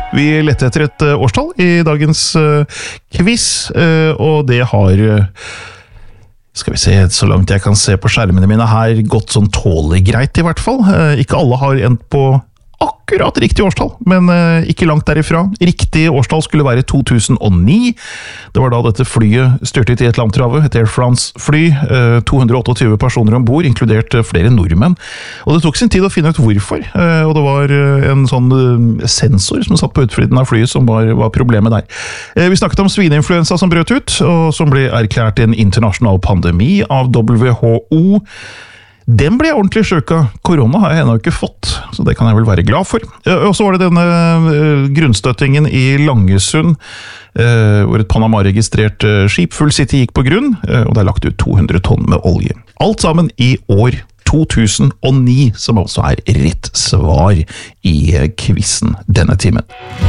Vi lette etter et årstall I dagens quiz, og det har, skal vi se, så langt jeg kan se på skjermene mine her, gått sånn tålig greit I hvert fall. Ikke alle har endt på akkurat riktig årstall, men ikke langt derifra. Riktig årstall skulle være 2009. Det var da dette flyet styrtet I Atlanterhavet, et Air France-fly. 228 personer ombord, inkludert flere nordmenn. Og det tok sin tid å finne ut hvorfor. Og det var en sånn sensor som satt på utsiden av flyet som var problemet der. Vi snakket om svineinfluensa som brøt ut, og som ble erklært en internasjonal pandemi av WHO. Den ble jeg ordentlig syk av. Korona har jeg ennå ikke fått, så det kan jeg vel være glad for. Og så var det denne grunnstøttingen I Langesund, hvor et Panama-registrert skip Full City gikk på grunn, og det lagt ut 200 tonn med olje. Alt sammen I år 2009, som også rett svar I quizen denne timen.